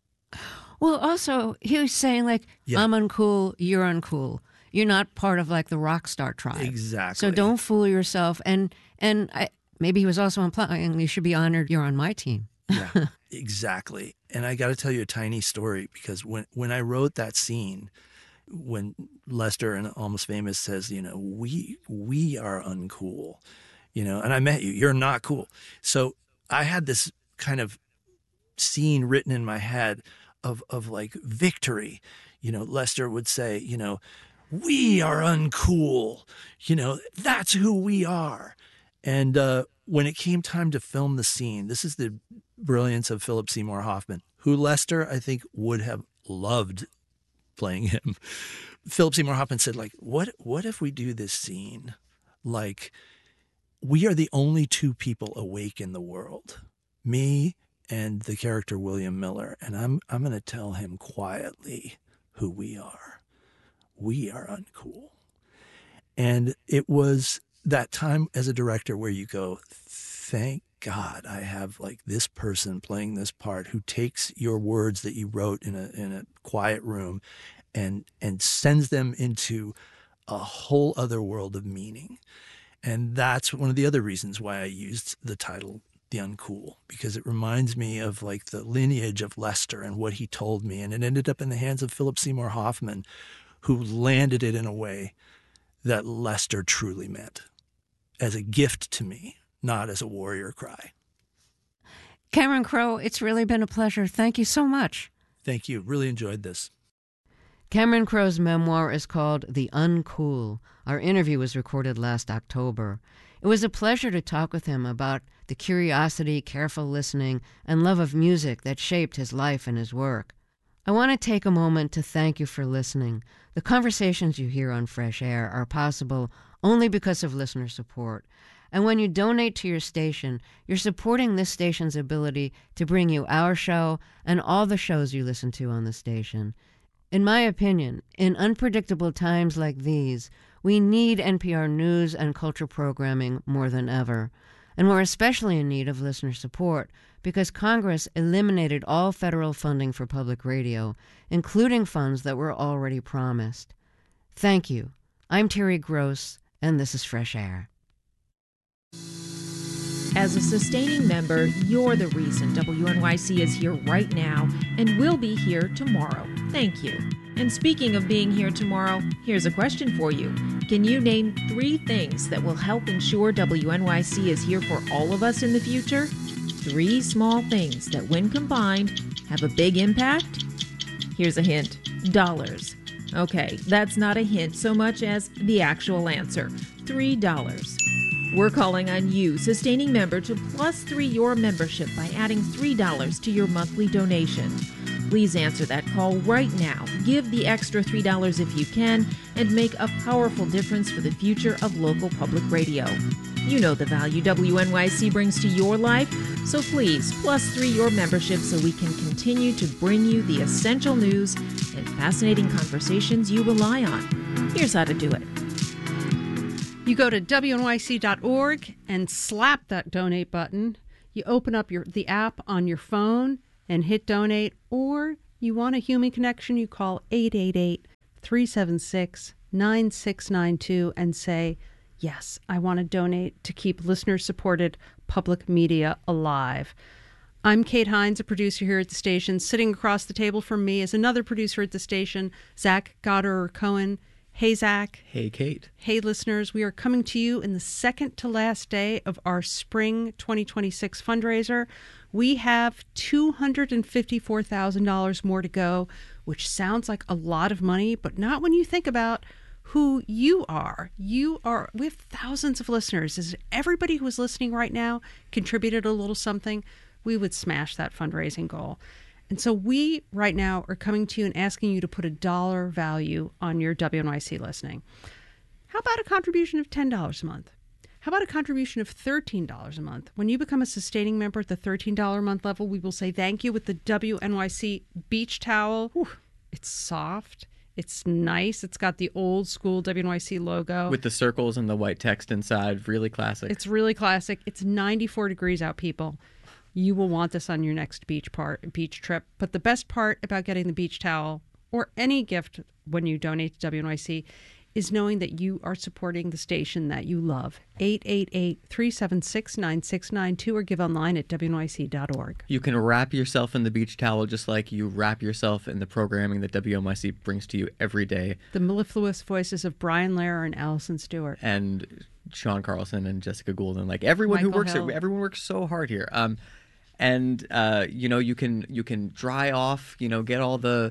Well, also, he was saying, like, yeah. I'm uncool, you're uncool. You're not part of, like, the rock star tribe. Exactly. So don't fool yourself. And, and I... Maybe he was also implying you should be honored you're on my team. Yeah, exactly. And I got to tell you a tiny story because when, when I wrote that scene, when Lester and Almost Famous says, you know, we we are uncool, you know, and I met you, you're not cool. So I had this kind of scene written in my head of of like victory. You know, Lester would say, you know, we are uncool. You know, that's who we are. And uh, when it came time to film the scene, this is the brilliance of Philip Seymour Hoffman, who Lester, I think, would have loved playing him. Philip Seymour Hoffman said, like, what, what if we do this scene like we are the only two people awake in the world, me and the character William Miller, and I'm I'm going to tell him quietly who we are. We are uncool. And it was that time as a director where you go, thank God I have like this person playing this part who takes your words that you wrote in a in a quiet room and and sends them into a whole other world of meaning. And that's one of the other reasons why I used the title The Uncool, because it reminds me of like the lineage of Lester and what he told me. And it ended up in the hands of Philip Seymour Hoffman, who landed it in a way that Lester truly meant, as a gift to me, not as a warrior cry. Cameron Crowe, it's really been a pleasure. Thank you so much. Thank you. Really enjoyed this. Cameron Crowe's memoir is called The Uncool. Our interview was recorded last October. It was a pleasure to talk with him about the curiosity, careful listening, and love of music that shaped his life and his work. I want to take a moment to thank you for listening. The conversations you hear on Fresh Air are possible only because of listener support. And when you donate to your station, you're supporting this station's ability to bring you our show and all the shows you listen to on the station. In my opinion, in unpredictable times like these, we need N P R news and culture programming more than ever. And we're especially in need of listener support because Congress eliminated all federal funding for public radio, including funds that were already promised. Thank you. I'm Terry Gross, and this is Fresh Air. As a sustaining member, you're the reason W N Y C is here right now and will be here tomorrow. Thank you. And speaking of being here tomorrow, here's a question for you. Can you name three things that will help ensure W N Y C is here for all of us in the future? Three small things that, when combined, have a big impact? Here's a hint. Dollars. Okay, that's not a hint so much as the actual answer. Three dollars. We're calling on you, sustaining member, to plus three your membership by adding three dollars to your monthly donation. Please answer that call right now. Give the extra three dollars if you can and make a powerful difference for the future of local public radio. You know the value W N Y C brings to your life, so please plus three your membership so we can continue to bring you the essential news and fascinating conversations you rely on. Here's how to do it. You go to W N Y C dot org and slap that donate button. You open up your the app on your phone and hit donate, or you want a human connection, you call eight eight eight, three seven six, nine six nine two and say, yes, I want to donate to keep listener-supported public media alive. I'm Kate Hines, a producer here at the station. Sitting across the table from me is another producer at the station, Zach Goddard-Cohen. Hey, Zach. Hey, Kate. Hey, listeners. We are coming to you in the second to last day of our spring twenty twenty-six fundraiser. We have two hundred fifty-four thousand dollars more to go, which sounds like a lot of money, but not when you think about who you are. You are, we have thousands of listeners. Is everybody who is listening right now contributed a little something? We would smash that fundraising goal. And so we, right now, are coming to you and asking you to put a dollar value on your W N Y C listening. How about a contribution of ten dollars a month? How about a contribution of thirteen dollars a month? When you become a sustaining member at the thirteen dollars a month level, we will say thank you with the W N Y C beach towel. Whew, it's soft. It's nice. It's got the old school W N Y C logo. With the circles and the white text inside. Really classic. It's really classic. It's ninety-four degrees out, people. You will want this on your next beach part, beach trip. But the best part about getting the beach towel or any gift when you donate to W N Y C is knowing that you are supporting the station that you love. eight eight eight, three seven six, nine six nine two or give online at W N Y C dot org. You can wrap yourself in the beach towel just like you wrap yourself in the programming that W N Y C brings to you every day. The mellifluous voices of Brian Lehrer and Allison Stewart. And Sean Carlson and Jessica Gould and like everyone Michael who works Hill. here, everyone works so hard here. Um, and uh, you know, you can you can dry off, you know, get all the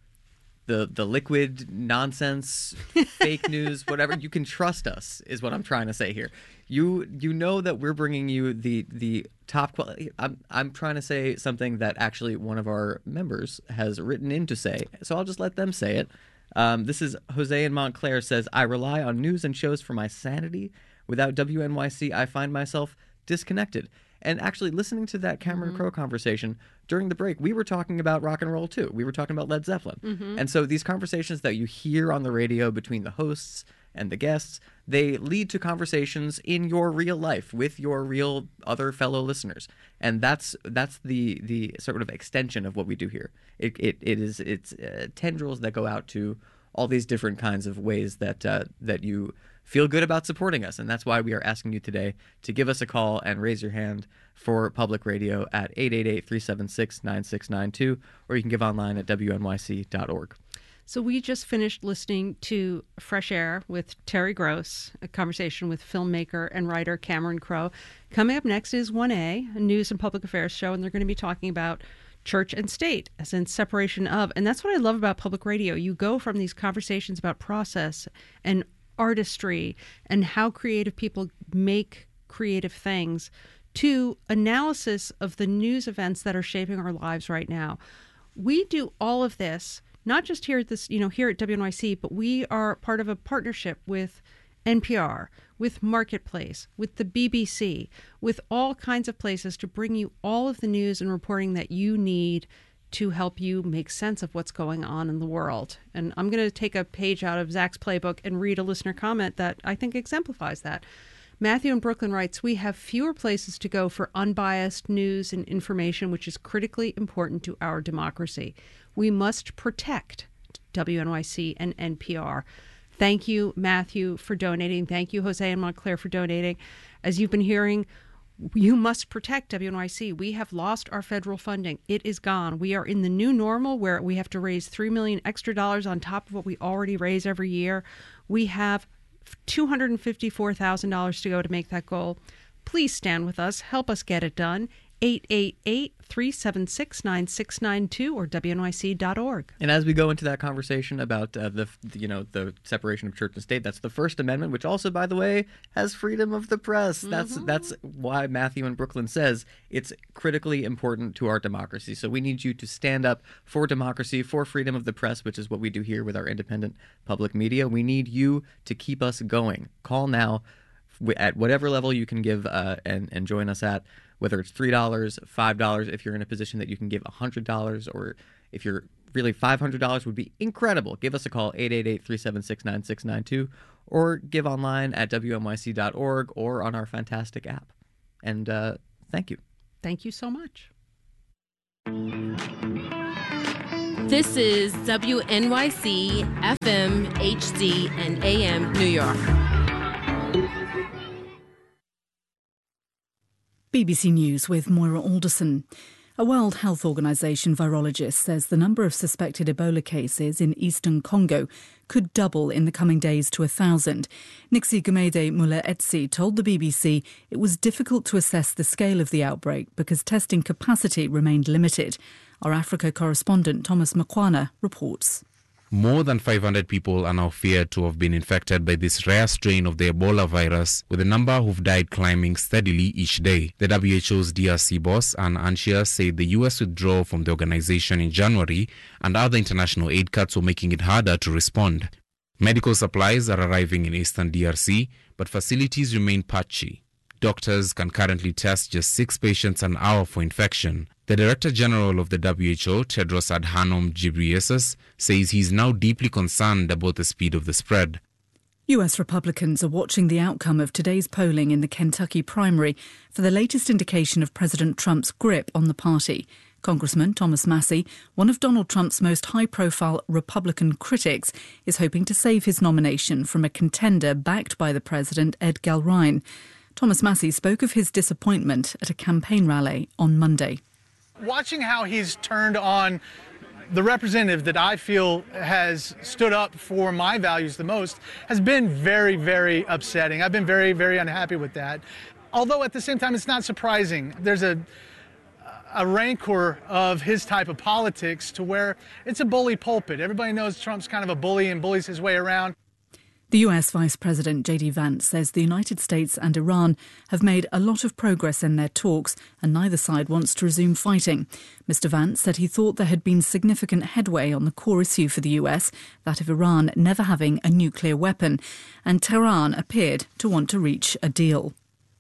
the the liquid nonsense, fake news, whatever. You can trust us, is what I'm trying to say here. You you know that we're bringing you the the top quality. I'm I'm trying to say something that actually one of our members has written in to say, so I'll just let them say it. Um, this is Jose in Montclair says, I rely on news and shows for my sanity. Without W N Y C, I find myself disconnected. And actually, listening to that Cameron Mm-hmm. Crowe conversation during the break, we were talking about rock and roll too. We were talking about Led Zeppelin. Mm-hmm. And so these conversations that you hear on the radio between the hosts and the guests, they lead to conversations in your real life with your real other fellow listeners. And that's that's the the sort of extension of what we do here. It it, it is it's uh, tendrils that go out to all these different kinds of ways that uh, that you feel good about supporting us. And that's why we are asking you today to give us a call and raise your hand for public radio at eight eight eight, three seven six, nine six nine two, or you can give online at W N Y C dot org. So we just finished listening to Fresh Air with Terry Gross, a conversation with filmmaker and writer Cameron Crowe. Coming up next is one A, a news and public affairs show, and they're going to be talking about church and state, as in separation of. And that's what I love about public radio. You go from these conversations about process and artistry and how creative people make creative things to analysis of the news events that are shaping our lives right now. We do all of this not just here at this, you know, here at W N Y C, but we are part of a partnership with N P R, with Marketplace, with the B B C, with all kinds of places to bring you all of the news and reporting that you need to help you make sense of what's going on in the world. And I'm going to take a page out of Zach's playbook and read a listener comment that I think exemplifies that. Matthew in Brooklyn writes, we have fewer places to go for unbiased news and information, which is critically important to our democracy. We must protect W N Y C and N P R. Thank you, Matthew, for donating. Thank you, Jose and Montclair, for donating. As you've been hearing, you must protect W N Y C. We have lost our federal funding. It is gone. We are in the new normal where we have to raise three million dollars extra dollars on top of what we already raise every year. We have two hundred fifty-four thousand dollars to go to make that goal. Please stand with us. Help us get it done. eight eight eight, three seven six, nine six nine two or W N Y C dot org. And as we go into that conversation about uh, the, you know, the separation of church and state, that's the First Amendment, which also, by the way, has freedom of the press. Mm-hmm. That's that's why Matthew in Brooklyn says it's critically important to our democracy. So we need you to stand up for democracy, for freedom of the press, which is what we do here with our independent public media. We need you to keep us going. Call now at whatever level you can give uh, and, and join us at, whether it's three dollars, five dollars, if you're in a position that you can give one hundred dollars, or if you're really five hundred dollars would be incredible. Give us a call, eight eight eight, three seven six, nine six nine two, or give online at W N Y C dot org or on our fantastic app. And uh, thank you. Thank you so much. This is W N Y C, F M, H D, and A M New York. B B C News with Moira Alderson. A World Health Organization virologist says the number of suspected Ebola cases in eastern Congo could double in the coming days to a thousand. Nixie Gumede Mula-Etsi told the B B C it was difficult to assess the scale of the outbreak because testing capacity remained limited. Our Africa correspondent Thomas Makwana reports. More than five hundred people are now feared to have been infected by this rare strain of the Ebola virus, with the number who've died climbing steadily each day. The W H O's D R C boss, Anne Anchia, said the U S withdrawal from the organization in January and other international aid cuts were making it harder to respond. Medical supplies are arriving in eastern D R C, but facilities remain patchy. Doctors can currently test just six patients an hour for infection. The Director General of the W H O, Tedros Adhanom Ghebreyesus, says he's now deeply concerned about the speed of the spread. U S Republicans are watching the outcome of today's polling in the Kentucky primary for the latest indication of President Trump's grip on the party. Congressman Thomas Massie, one of Donald Trump's most high-profile Republican critics, is hoping to save his nomination from a contender backed by the president, Ed Galrine. Thomas Massie spoke of his disappointment at a campaign rally on Monday. Watching how he's turned on the representative that I feel has stood up for my values the most has been very, very upsetting. I've been very, very unhappy with that. Although at the same time, it's not surprising. There's a, a rancor of his type of politics to where it's a bully pulpit. Everybody knows Trump's kind of a bully and bullies his way around. The U S Vice President J D Vance says the United States and Iran have made a lot of progress in their talks and neither side wants to resume fighting. Mister Vance said he thought there had been significant headway on the core issue for the U S, that of Iran never having a nuclear weapon, and Tehran appeared to want to reach a deal.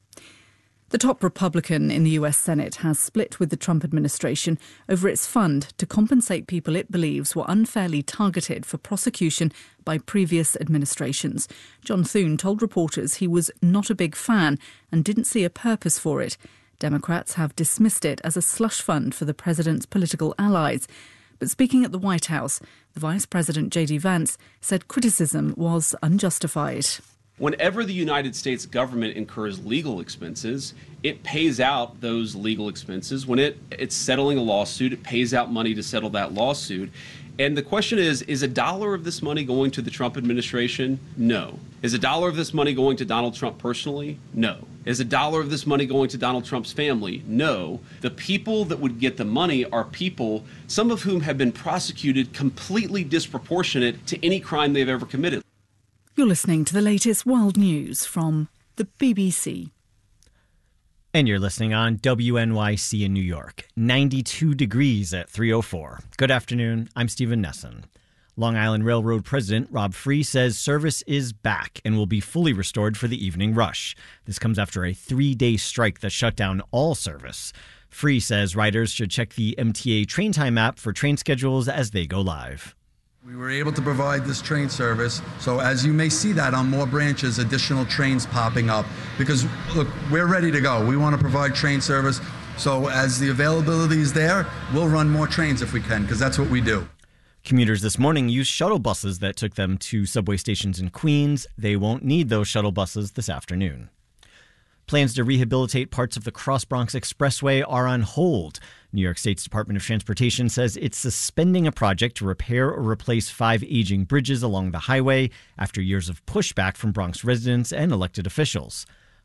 The top Republican in the U S Senate has split with the Trump administration over its fund to compensate people it believes were unfairly targeted for prosecution by previous administrations. John Thune told reporters he was not a big fan and didn't see a purpose for it. Democrats have dismissed it as a slush fund for the president's political allies. But speaking at the White House, the Vice President J D Vance said criticism was unjustified. Whenever the United States government incurs legal expenses, it pays out those legal expenses. When it, it's settling a lawsuit, it pays out money to settle that lawsuit. And the question is, is a dollar of this money going to the Trump administration? No. Is a dollar of this money going to Donald Trump personally? No. Is a dollar of this money going to Donald Trump's family? No. The people that would get the money are people, some of whom have been prosecuted completely disproportionate to any crime they've ever committed. You're listening to the latest world news from the B B C. And you're listening on W N Y C in New York, ninety-two degrees at three oh four. Good afternoon, I'm Stephen Nesson. Long Island Railroad President Rob Free says service is back and will be fully restored for the evening rush. This comes after a three-day strike that shut down all service. Free says riders should check the M T A Train Time app for train schedules as they go live. We were able to provide this train service, so as you may see that on more branches, additional trains popping up, because look, we're ready to go. We want to provide train service, so as the availability is there, we'll run more trains if we can, because that's what we do. Commuters this morning used shuttle buses that took them to subway stations in Queens. They won't need those shuttle buses this afternoon. Plans to rehabilitate parts of the Cross Bronx Expressway are on hold. New York State's Department of Transportation says it's suspending a project to repair or replace five aging bridges along the highway after years of pushback from Bronx residents and elected officials.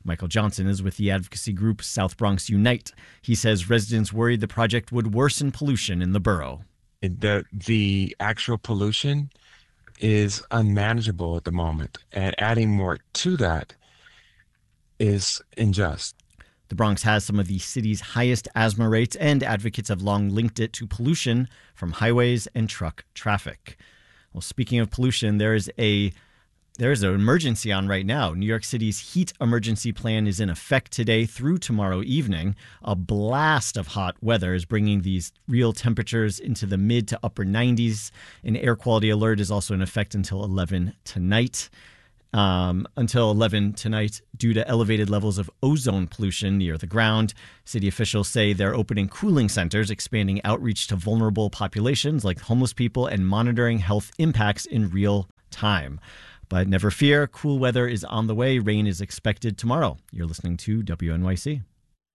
Michael Johnson is with the advocacy group South Bronx Unite. He says residents worried the project would worsen pollution in the borough. The, the actual pollution is unmanageable at the moment, and adding more to that is unjust. The Bronx has some of the city's highest asthma rates, and advocates have long linked it to pollution from highways and truck traffic. Well, speaking of pollution, there is a there is an emergency on right now. New York City's heat emergency plan is in effect today through tomorrow evening. A blast of hot weather is bringing these real temperatures into the mid to upper nineties. An air quality alert is also in effect until eleven tonight. Um, until eleven tonight due to elevated levels of ozone pollution near the ground. City officials say they're opening cooling centers, expanding outreach to vulnerable populations like homeless people, and monitoring health impacts in real time. But never fear, cool weather is on the way. Rain is expected tomorrow. You're listening to W N Y C.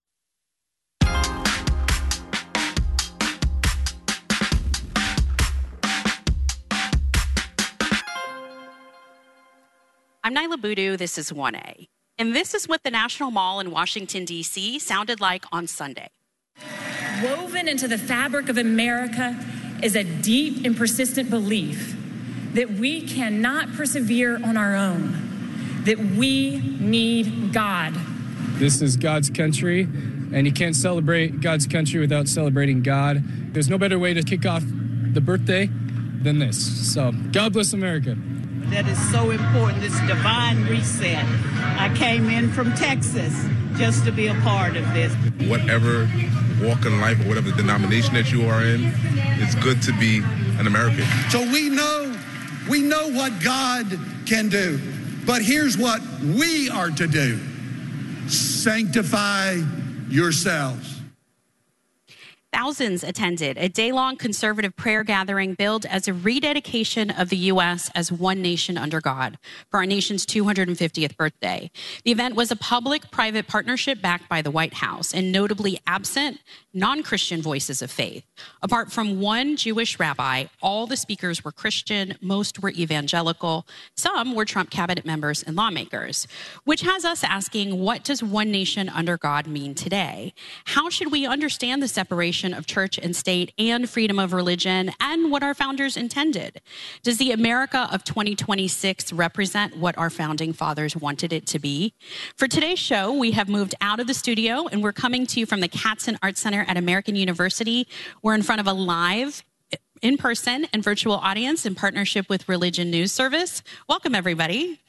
I'm Nyla Boodoo, this is one A. And this is what the National Mall in Washington, D C sounded like on Sunday. Woven into the fabric of America is a deep and persistent belief that we cannot persevere on our own, that we need God. This is God's country, and you can't celebrate God's country without celebrating God. There's no better way to kick off the birthday than this. So, God bless America. That is so important, this divine reset. I came in from Texas just to be a part of this. Whatever walk in life or whatever denomination that you are in, it's good to be an American. So we know, we know what God can do, but here's what we are to do. Sanctify yourselves. Thousands attended a day-long conservative prayer gathering billed as a rededication of the U S as one nation under God for our nation's two hundred fiftieth birthday. The event was a public-private partnership backed by the White House and notably absent non-Christian voices of faith. Apart from one Jewish rabbi, all the speakers were Christian, most were evangelical, some were Trump cabinet members and lawmakers, which has us asking, what does one nation under God mean today? How should we understand the separation of church and state and freedom of religion and what our founders intended? Does the America of twenty twenty-six represent what our founding fathers wanted it to be? For today's show, we have moved out of the studio and we're coming to you from the Katzen Art Center at American University. We're in front of a live in-person and virtual audience in partnership with Religion News Service. Welcome, everybody.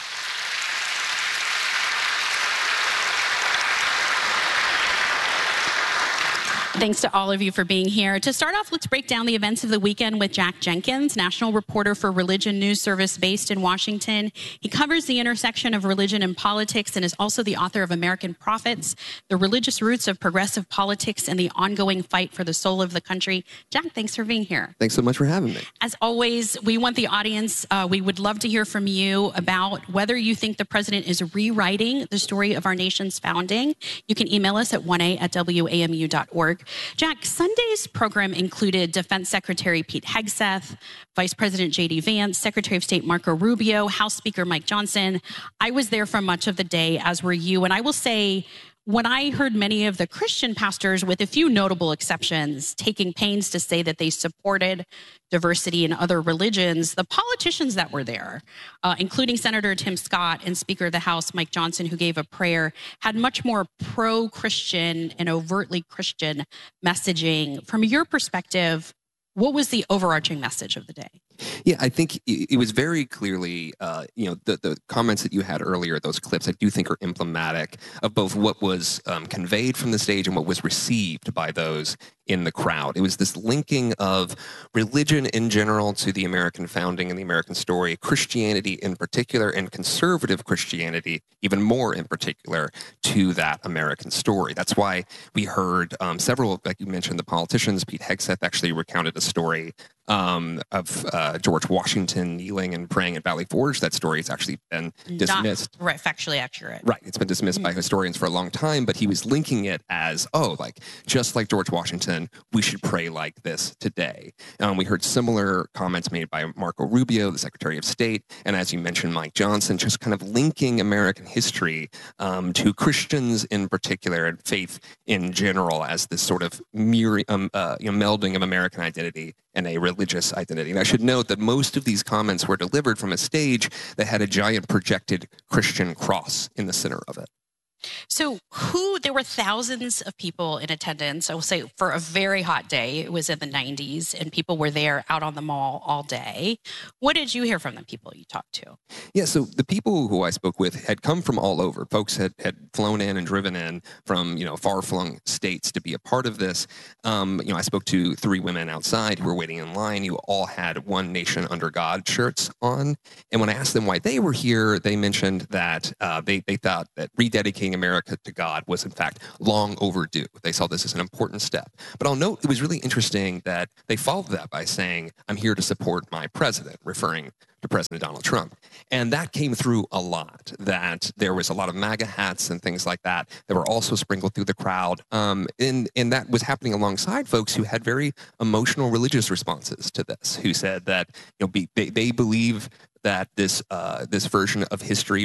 Thanks to all of you for being here. To start off, let's break down the events of the weekend with Jack Jenkins, national reporter for Religion News Service based in Washington. He covers the intersection of religion and politics and is also the author of American Prophets, The Religious Roots of Progressive Politics and the Ongoing Fight for the Soul of the Country. Jack, thanks for being here. Thanks so much for having me. As always, we want the audience, uh, we would love to hear from you about whether you think the president is rewriting the story of our nation's founding. You can email us at one a at w a m u dot org. Jack, Sunday's program included Defense Secretary Pete Hegseth, Vice President J D Vance, Secretary of State Marco Rubio, House Speaker Mike Johnson. I was there for much of the day, as were you. And I will say, when I heard many of the Christian pastors, with a few notable exceptions, taking pains to say that they supported diversity in other religions, the politicians that were there, uh, including Senator Tim Scott and Speaker of the House Mike Johnson, who gave a prayer, had much more pro-Christian and overtly Christian messaging. From your perspective, what was the overarching message of the day? Yeah, I think it was very clearly, uh, you know, the, the comments that you had earlier, those clips, I do think are emblematic of both what was um, conveyed from the stage and what was received by those in the crowd. It was this linking of religion in general to the American founding and the American story, Christianity in particular, and conservative Christianity even more in particular to that American story. That's why we heard um, several, like you mentioned, the politicians. Pete Hegseth actually recounted a story um, of uh, uh, George Washington kneeling and praying at Valley Forge. That story has actually been dismissed. Not right, factually accurate. Right. It's been dismissed by historians for a long time, but he was linking it as, oh, like, just like George Washington, we should pray like this today. Um, we heard similar comments made by Marco Rubio, the Secretary of State, and as you mentioned, Mike Johnson, just kind of linking American history um, to Christians in particular and faith in general as this sort of mere, um, uh, you know, melding of American identity and a religious identity. And I should note that most of these comments were delivered from a stage that had a giant projected Christian cross in the center of it. So who, there were thousands of people in attendance, I will say for a very hot day, it was in the nineties, and people were there out on the mall all day. What did you hear from the people you talked to? Yeah, so the people who I spoke with had come from all over. Folks had, had flown in and driven in from, you know, far-flung states to be a part of this. Um, you know, I spoke to three women outside who were waiting in line who all had One Nation Under God shirts on. And when I asked them why they were here, they mentioned that uh, they, they thought that rededicating America to God was in fact long overdue. They saw this as an important step. But I'll note it was really interesting that they followed that by saying, I'm here to support my president, referring to President Donald Trump. And that came through a lot, that there was a lot of MAGA hats and things like that that were also sprinkled through the crowd. Um, and, and that was happening alongside folks who had very emotional religious responses to this, who said that, you know, be, they, they believe that this uh, this version of history